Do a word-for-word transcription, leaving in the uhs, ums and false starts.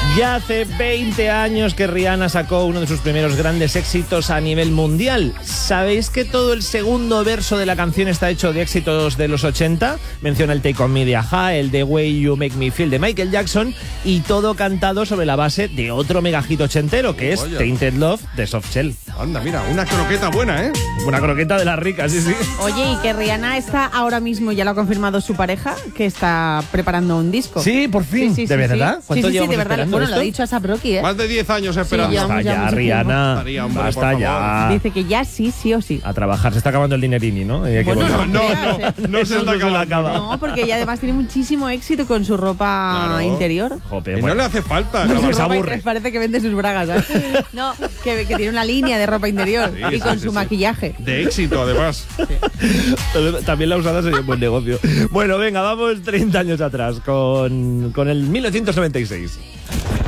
Ya hace veinte años que Rihanna sacó uno de sus primeros grandes éxitos a nivel mundial. ¿Sabéis que todo el segundo verso de la canción está hecho de éxitos de los ochenta? Menciona el Take On Me de A-ha, el The Way You Make Me Feel de Michael Jackson, y todo cantado sobre la base de otro megahit ochentero, que es Vaya. Tainted Love de Softshell. Anda, mira, una croqueta buena, ¿eh? Una croqueta de las ricas, sí, sí. Oye, y que Rihanna está ahora mismo, ya lo ha confirmado su pareja, que está preparando un disco. Sí, por fin. Sí, sí, ¿De sí, verdad? Sí, ¿Cuánto sí, sí, llevamos de verdad. esperando Bueno, esto? lo ha dicho ASAP Rocky, ¿eh? Más de diez años esperando. ya- Basta ya ya, mucho Rihanna. María, hombre, Basta por favor. ya. Dice que ya sí, sí o sí. A trabajar. Se está acabando el dinerini, ¿no? Y hay que Bueno, volver. No, no, creas, no, ¿eh? no se Eso está no se lo acabando. acaba. No, porque ella además tiene muchísimo éxito con su ropa Claro. interior. Jope, Y no bueno. le hace falta. No, acabar. pues Ropa aburre. interior, parece que vende sus bragas, ¿sabes? No, que, que tiene una línea de ropa interior Sí, y sí, con sí, su sí. maquillaje. De éxito, además. También la usada sería un buen negocio. Bueno, venga, vamos treinta años atrás con, con el mil novecientos noventa y seis.